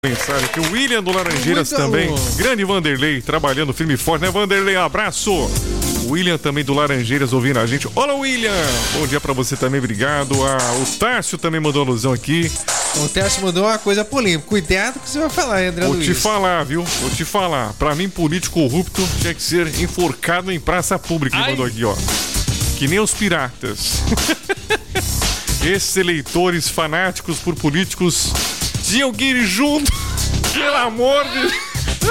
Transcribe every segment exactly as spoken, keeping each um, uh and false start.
Mensagem aqui, o William do Laranjeiras muito também. Bom. Grande Vanderlei, trabalhando firme e forte, né, Vanderlei? Abraço! O William também do Laranjeiras ouvindo a gente. Olá, William! Bom dia pra você também, obrigado. Ah, o Tárcio também mandou alusão aqui. O Tárcio mandou uma coisa polêmica. Cuidado que você vai falar, André Vou Luiz. te falar, viu? Vou te falar. Pra mim, político corrupto tinha que ser enforcado em praça pública. Ele mandou aqui, ó. Que nem os piratas. Esses eleitores fanáticos por políticos tinham que ir junto. Pelo amor de Deus.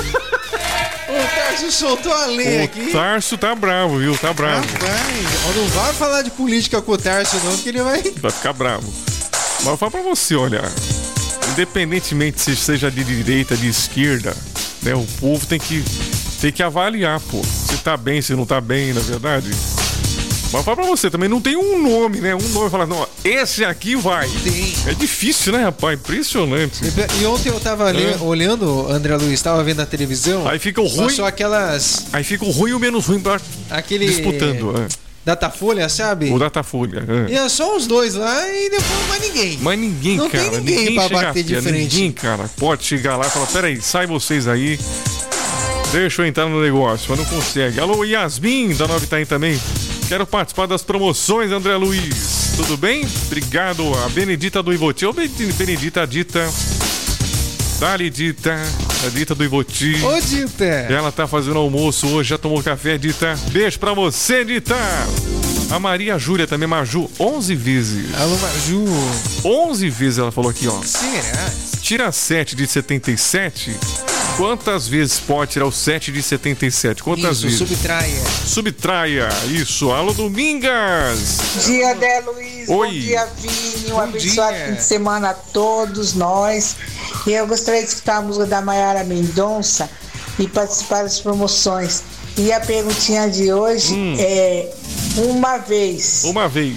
O Tárcio soltou a lei o aqui. O Tárcio tá bravo, viu? Tá bravo. Rapaz, não vai falar de política com o Tárcio, não, que ele vai... Vai ficar bravo. Mas eu falo pra você, olha, independentemente se seja de direita, de esquerda, né? O povo tem que, tem que avaliar, pô. Se tá bem, se não tá bem, na verdade. Mas eu falo pra você, também não tem um nome, né? Um nome, falar, não, esse aqui vai. Tem. É difícil, né, rapaz? Impressionante. E ontem eu tava ali, é. olhando, André Luiz, tava vendo a televisão. Aí fica o ruim. Só aquelas... Aí fica o ruim e o menos ruim pra... Aquele... disputando. É. Datafolha, sabe? O Datafolha. É. E é só os dois lá e depois mais ninguém. Mas ninguém, não cara. Não tem ninguém, ninguém pra bater de frente. Ninguém, cara, pode chegar lá e falar, peraí, sai vocês aí. Deixa eu entrar no negócio, mas não consegue. Alô, Yasmin, da Nova Itaim também. Quero participar das promoções, André Luiz. Tudo bem? Obrigado. A Benedita do Ivoti. Ô, Benedita, Dita. Dali, Dita. A Dita do Ivoti. Ô, Dita. Ela tá fazendo almoço hoje, já tomou café, Dita. Beijo pra você, Dita. A Maria Júlia também, Maju, onze vezes. Alô, Maju. onze vezes ela falou aqui, ó. Será? Tira sete de setenta e sete. Quantas vezes pode tirar o sete de setenta e sete? Quantas isso, vezes? Subtraia. Subtraia, isso. Alô, Domingas. Bom dia, André Luiz. Oi. Bom dia, Vini. Um abençoado fim de semana a todos nós. E eu gostaria de escutar a música da Maiara Mendonça e participar das promoções. E a perguntinha de hoje hum. é uma vez. Uma vez.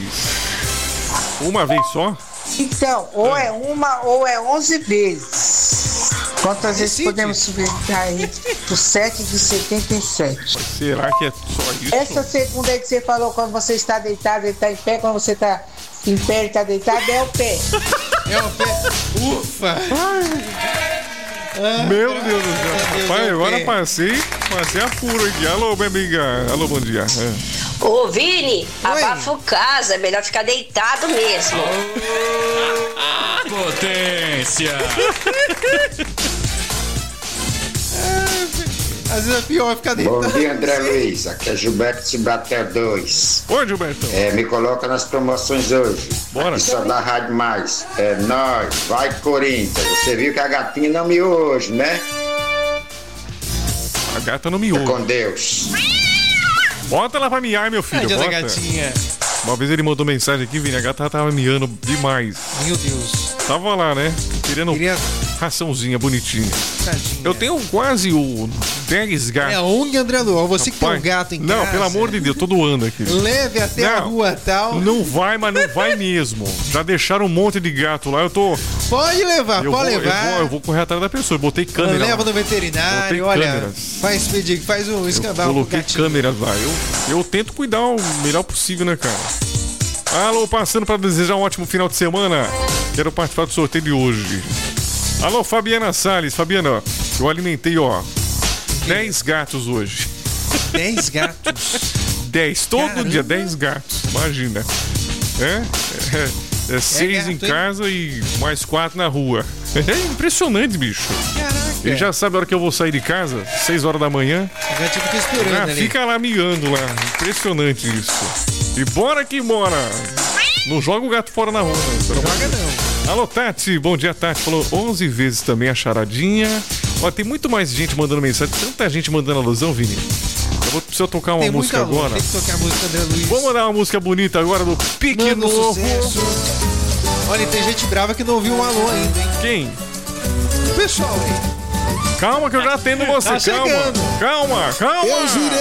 Uma vez só? Então, ou é, é uma ou é onze vezes. Quantas vezes podemos subir aí pro sete de setenta e sete? Será que é só isso? Essa segunda aí que você falou, quando você está deitado, ele está em pé, quando você está em pé, ele está deitado, é o pé. É o pé. Ufa! Ah, meu Deus do céu. Pai, agora passei, passei a furo aqui. Alô, minha amiga. Alô, bom dia. É. Ô, Vini, abafa o casa, é melhor ficar deitado mesmo. Oh, potência! Às vezes é pior ficar deitado. Bom dia, André Luiz. Aqui é Gilberto Cibrater dois. Oi, Gilberto. É, me coloca nas promoções hoje. Bora. Aqui só da Rádio Mais. É nóis. Vai, Corinthians. Você viu que a gatinha não miou hoje, né? A gata não miou. É com Deus. Bota ela pra miar, meu filho. Bota. Bota. Gatinha. Uma vez ele mandou mensagem aqui, Vini, a gata tava miando demais. Meu Deus. Tava lá, né? Querendo Queria... raçãozinha bonitinha. Tadinha. Eu tenho quase o dez gatos. É a O N G André Lu. Você que tem um gato em não, casa. Não, pelo amor de Deus, tô doando aqui. Leve até não, a rua tal. Não vai, mas não vai mesmo. Já deixaram um monte de gato lá, eu tô... Pode levar, eu pode vou, levar. Eu vou, eu vou correr atrás da pessoa, eu botei câmera Leva lá. no veterinário, Botei olha. Câmeras. Faz pedir, faz um escambau. Eu coloquei câmeras lá. Eu, eu tento cuidar o melhor possível, né, cara? Alô, passando para desejar um ótimo final de semana. Quero participar do sorteio de hoje. Alô, Fabiana Salles. Fabiana, eu alimentei, ó, dez gatos hoje. dez gatos? dez, todo Caramba. dia, dez gatos. Imagina. É? É, é seis é gato, em casa hein? E mais quatro na rua. É impressionante, bicho. Caraca. Ele já sabe a hora que eu vou sair de casa, seis horas da manhã. Já tive que esperando já ali. Fica lá miando lá. Impressionante isso. E bora que bora. Não joga o gato fora na rua, não. Não joga não. Alô, Tati. Bom dia, Tati. Falou onze vezes também a charadinha. Ó, tem muito mais gente mandando mensagem. Tanta gente mandando alusão, Vini. Eu vou precisar tocar uma tem música agora. Tem que tocar a música André Luiz. Vamos mandar uma música bonita agora do Pique Mano, Novo. Sucesso. Olha, tem gente brava que não ouviu um alô ainda, hein? Quem? O pessoal aí. Calma que eu já atendo você. Tá calma. chegando. Calma, calma. Eu jurei.